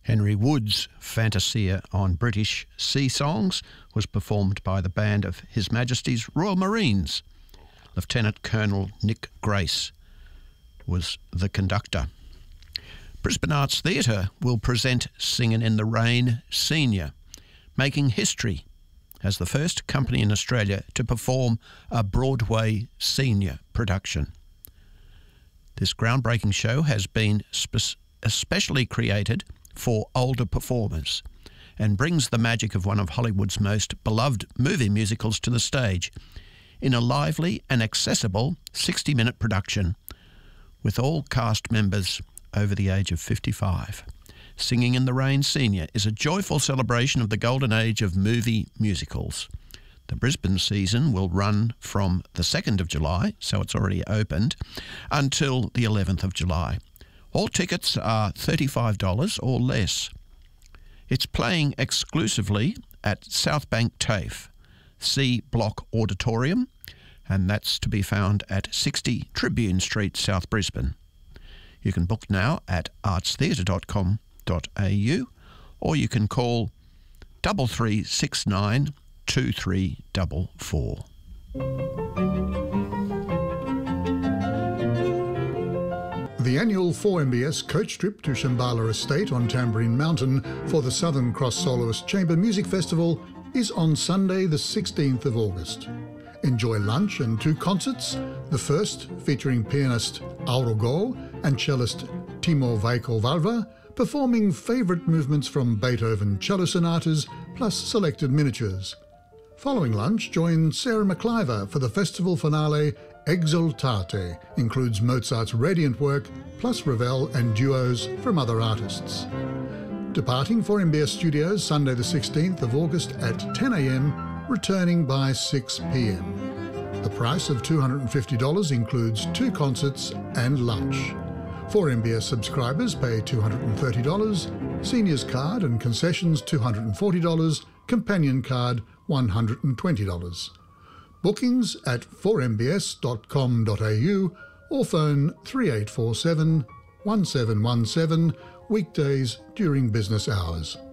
Henry Wood's Fantasia on British Sea Songs was performed by the band of His Majesty's Royal Marines. Lieutenant Colonel Nick Grace was the conductor. Brisbane Arts Theatre will present Singin' in the Rain Senior, making history as the first company in Australia to perform a Broadway senior production. This groundbreaking show has been especially created for older performers and brings the magic of one of Hollywood's most beloved movie musicals to the stage in a lively and accessible 60-minute production with all cast members over the age of 55. Singing in the Rain Senior is a joyful celebration of the golden age of movie musicals. The Brisbane season will run from the 2nd of July, so it's already opened, until the 11th of July. All tickets are $35 or less. It's playing exclusively at Southbank TAFE, C Block Auditorium, and that's to be found at 60 Tribune Street, South Brisbane. You can book now at artstheatre.com.au or you can call 3369 2344. The annual 4MBS coach trip to Shambhala Estate on Tamborine Mountain for the Southern Cross Soloist Chamber Music Festival is on Sunday the 16th of August. Enjoy lunch and 2 concerts, the first featuring pianist Auro Go and cellist Timo Vaiko-Valva, performing favourite movements from Beethoven cello sonatas plus selected miniatures. Following lunch, join Sarah McIver for the festival finale Exultate, includes Mozart's Radiant work plus Ravel and duos from other artists. Departing for MBS Studios Sunday the 16th of August at 10 a.m, returning by 6 p.m. The price of $250 includes 2 concerts and lunch. 4MBS subscribers pay $230, Seniors Card and Concessions $240, Companion Card $120. Bookings at 4mbs.com.au or phone 3847 1717 weekdays during business hours.